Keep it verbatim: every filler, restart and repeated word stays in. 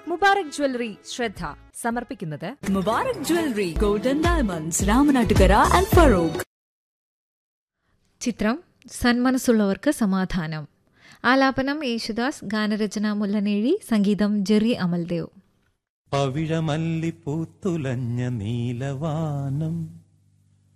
Mubarak jewellery ശ്രദ്ധ സമർപ്പിക്കുന്നത് Mubarak jewellery golden diamonds Ramanattukara and Farooq. ചിത്രം സന്മനസ്സുള്ളവർക്ക് സമാധാനം. ആലാപനം യേശുദാസ്, ഗാനരചന മുല്ലനേഴി, സംഗീതം ജെറി അമൽദേവ്. പവിഴമല്ലിപ്പൂത്തുലഞ്ഞ നീലവാനം